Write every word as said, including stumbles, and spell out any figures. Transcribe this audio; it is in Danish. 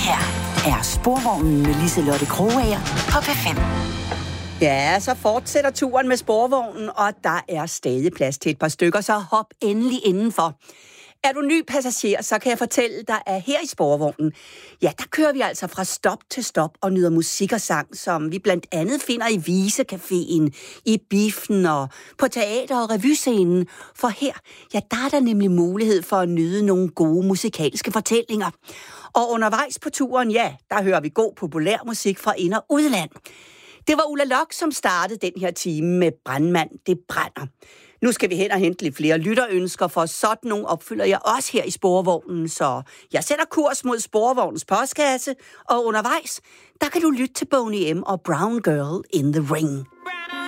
her er Sporvognen med Liselotte Krogager på P fem. Ja, så fortsætter turen med Sporvognen, og der er stadig plads til et par stykker, så hop endelig indenfor. Er du ny passager, så kan jeg fortælle dig, at her i Sporvognen, ja, der kører vi altså fra stop til stop og nyder musik og sang, som vi blandt andet finder i Visecaféen, i Biffen og på teater- og revyscenen. For her, ja, der er der nemlig mulighed for at nyde nogle gode musikalske fortællinger. Og undervejs på turen, ja, der hører vi god populær musik fra ind- og udland. Det var Ulla Lok, som startede den her time med Brandmand, det brænder. Nu skal vi hen og hente lidt flere lytterønsker, for sådan nogle opfylder jeg også her i Sporvognen, så jeg sætter kurs mod Sporvognens postkasse, og undervejs, der kan du lytte til Boney M. og Brown Girl in the Ring. Brown